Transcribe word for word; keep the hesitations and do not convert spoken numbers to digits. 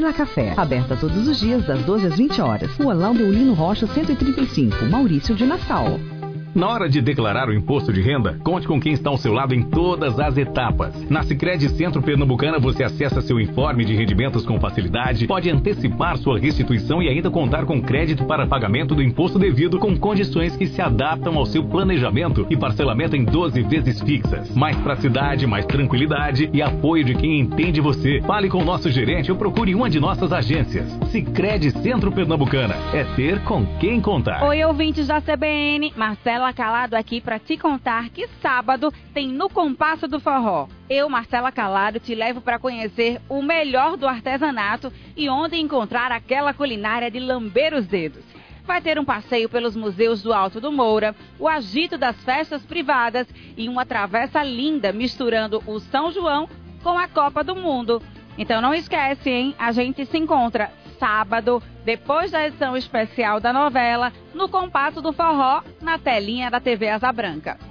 La Café, aberta todos os dias das doze às vinte horas. Rua Laudo Eulino Rocha, cento e trinta e cinco, Maurício de Nassau. Na hora de declarar o imposto de renda, conte com quem está ao seu lado em todas as etapas. Na Sicredi Centro Pernambucana você acessa seu informe de rendimentos com facilidade, pode antecipar sua restituição e ainda contar com crédito para pagamento do imposto devido com condições que se adaptam ao seu planejamento e parcelamento em doze vezes fixas. Mais praticidade, mais tranquilidade e apoio de quem entende você. Fale com o nosso gerente ou procure uma de nossas agências. Sicredi Centro Pernambucana. É ter com quem contar. Oi, ouvintes da C B N. Marcela Calado aqui para te contar que sábado tem No Compasso do Forró. Eu, Marcela Calado, te levo para conhecer o melhor do artesanato e onde encontrar aquela culinária de lamber os dedos. Vai ter um passeio pelos museus do Alto do Moura, o agito das festas privadas e uma travessa linda misturando o São João com a Copa do Mundo. Então não esquece, hein? A gente se encontra sábado, depois da edição especial da novela, no Compasso do Forró, na telinha da T V Asa Branca.